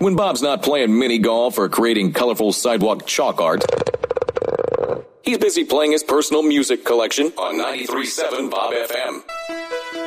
When Bob's not playing mini golf or creating colorful sidewalk chalk art, he's busy playing his personal music collection on 93.7 Bob FM.